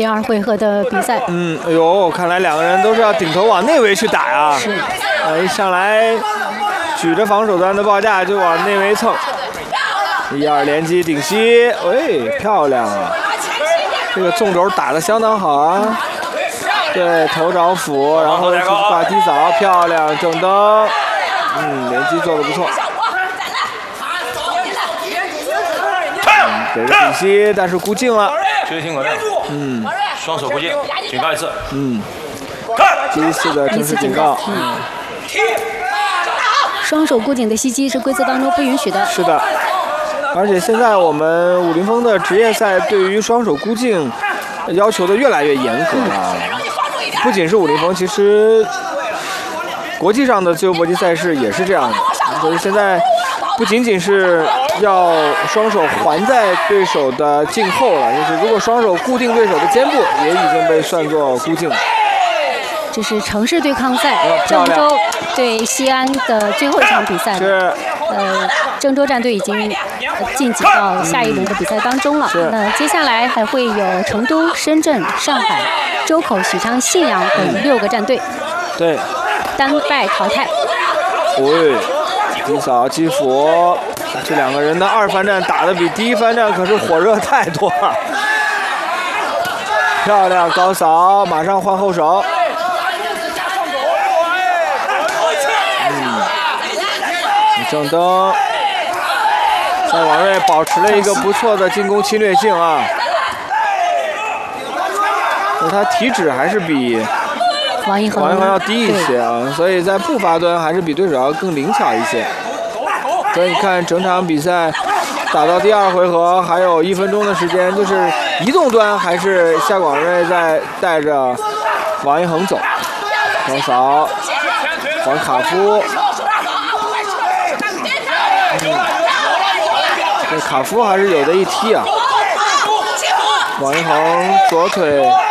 第2回合的比赛。 哎呦，看来2个人都是要顶头往内围去打呀。 是。 一上来举着防守端的报价就往内围蹭，1-2连击顶膝，漂亮啊！这个纵轴打得相当好啊。对，头着斧，然后挂低扫，漂亮，正蹬，连击做得不错。给个顶膝，但是固定了。 绝情可亮。双手固定，警告一次。 第1次的正式警告。 双手固定的袭击是规则当中不允许的。 是的，而且现在我们武林风的职业赛对于双手箍颈要求的越来越严格了。不仅是武林风，其实国际上的自由搏击赛事也是这样的。所以现在不仅仅是要双手环在对手的颈后了，就是如果双手固定对手的肩部，也已经被算作箍颈。 这是城市对抗赛，郑州对西安的最后一场比赛。 是。 郑州战队已经晋级到下一轮的比赛当中了。那接下来还会有成都、深圳、上海、周口、许昌、信阳等6个战队。 对。 单败淘汰。 低扫击斧，这2个人的2番战打得比第1番战可是火热太多了。漂亮高扫，马上换后手。正蹬，蔡广瑞保持了一个不错的进攻侵略性啊。他体脂还是比王一恒要低一些啊，所以在步伐端还是比对手要更灵巧一些。所以你看整场比赛打到第2回合还有1分钟的时间，就是移动端还是夏广瑞在带着王一恒走。高扫，黄卡夫。这卡夫还是有的一踢啊。王一恒左腿